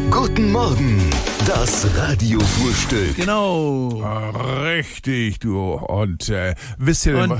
Guten Morgen, das Radiofrühstück. Genau. Richtig, du. Und wisst ihr denn,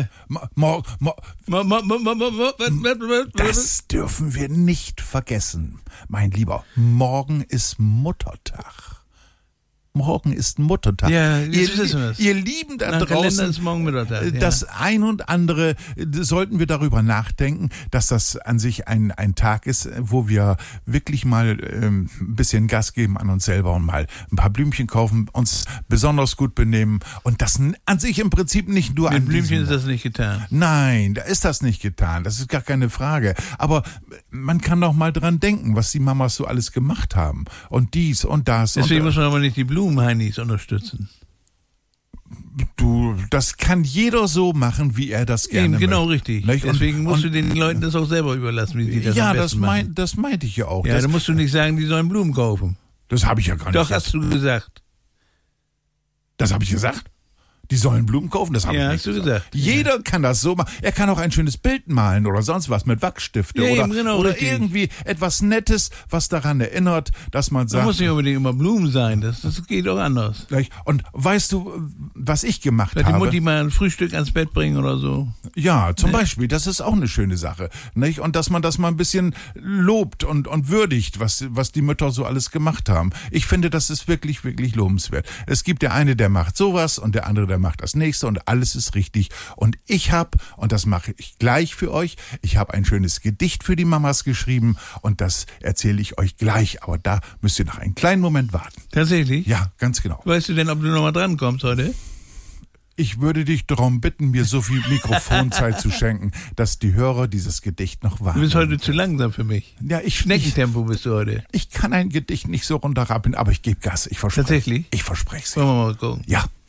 das dürfen wir nicht vergessen, mein Lieber. Morgen ist Muttertag. Morgen ist Muttertag. Ja, jetzt wissen wir es. Ihr Lieben da Nach Kalender draußen, ist morgen Muttertag, ja. das ein und andere, sollten wir darüber nachdenken, dass das an sich ein Tag ist, wo wir wirklich mal ein bisschen Gas geben an uns selber und mal ein paar Blümchen kaufen, uns besonders gut benehmen und das an sich im Prinzip nicht nur an Mit Blümchen diesem- ist das nicht getan. Nein, da ist das nicht getan. Das ist gar keine Frage. Aber man kann doch mal dran denken, was die Mamas so alles gemacht haben. Und dies und das. Deswegen und, muss man aber nicht die Blumenheinis unterstützen. das kann jeder so machen, wie er das gerne Eben, genau möchte. richtig. Nicht? Deswegen musst du den Leuten das auch selber überlassen, wie die das ja, am besten machen. das meinte ich ja auch. Ja, das da musst du nicht sagen, die sollen Blumen kaufen. das habe ich ja gar nicht Doch, gesagt. hast du gesagt. Das habe ich gesagt? Die sollen Blumen kaufen, das habe Ja, ich hast nicht du gesagt. Jeder kann das so machen. Er kann auch ein schönes Bild malen oder sonst was mit Wachsstifte Ja, oder, eben, genau, oder richtig. irgendwie etwas Nettes, was daran erinnert, dass man Da sagt, muss nicht unbedingt immer Blumen sein. Das geht auch anders. und weißt du, was ich gemacht Vielleicht die habe? Mutti mal ein Frühstück ans Bett bringen oder so. Ja, zum Beispiel, das ist auch eine schöne Sache. Nicht? Und dass man das mal ein bisschen lobt und würdigt, was die Mütter so alles gemacht haben. Ich finde, das ist wirklich, wirklich lobenswert. Es gibt der eine, der macht sowas und der andere, der macht das nächste und alles ist richtig. Und ich habe, und das mache ich gleich für euch, ich habe ein schönes Gedicht für die Mamas geschrieben und das erzähle ich euch gleich. Aber da müsst ihr noch einen kleinen Moment warten. Tatsächlich? Ja, ganz genau. Weißt du denn, ob du nochmal drankommst heute? Ich würde dich darum bitten, mir so viel Mikrofonzeit zu schenken, dass die Hörer dieses Gedicht noch Du warten. bist heute zu langsam für mich. Ja, ich Schneckentempo bist du heute. kann ein Gedicht nicht so runterrappeln, aber ich gebe Gas, ich verspreche. Tatsächlich? Ich verspreche es. Wollen wir mal gucken. Ja.